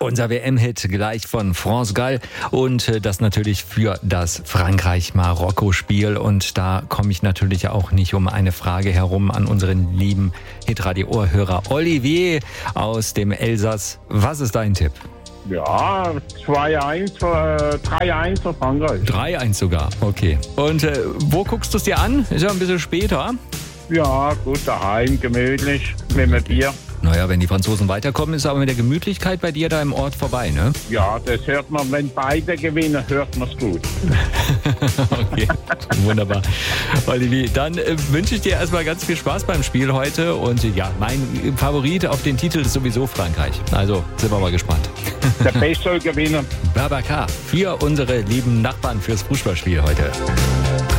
Unser WM-Hit gleich von France Gall und das natürlich für das Frankreich-Marokko-Spiel. Und da komme ich natürlich auch nicht um eine Frage herum an unseren lieben Hitradio-Ohrhörer Olivier aus dem Elsass. Was ist dein Tipp? Ja, 2-1, 3-1 für Frankreich. 3-1 sogar, okay. Und wo guckst du es dir an? Ist ja ein bisschen später. Ja, gut, daheim, gemütlich, mit einem Bier. Naja, wenn die Franzosen weiterkommen, ist aber mit der Gemütlichkeit bei dir da im Ort vorbei, ne? Ja, das hört man, wenn beide gewinnen, hört man es gut. Okay, wunderbar. Olivier, dann wünsche ich dir erstmal ganz viel Spaß beim Spiel heute. Und ja, mein Favorit auf den Titel ist sowieso Frankreich. Also sind wir mal gespannt. Der Beste soll gewinnen. Babacar für unsere lieben Nachbarn fürs Fußballspiel heute.